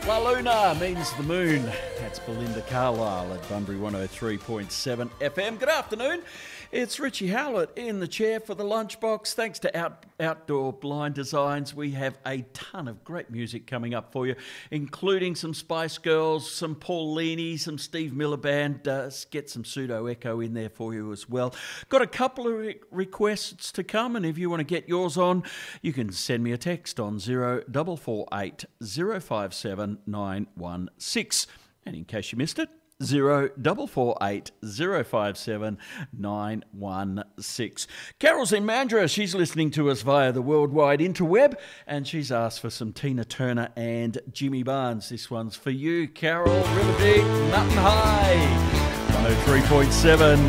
La Luna means the moon. That's Belinda Carlisle at Bunbury 103.7 FM. Good afternoon. It's Richie Howlett in the chair for the lunchbox. Thanks to Outdoor Blind Designs, we have a ton of great music coming up for you, including some Spice Girls, some Paulini, some Steve Miller Band. Get some Pseudo Echo in there for you as well. Got a couple of requests to come, and if you want to get yours on, you can send me a text on 0448 057 916. And in case you missed it, 0448 057 916. Carol's in Mandurah. She's listening to us via the worldwide interweb, and she's asked for some Tina Turner and Jimmy Barnes. This one's for you, Carol. River Deep, Mountain High, 103.7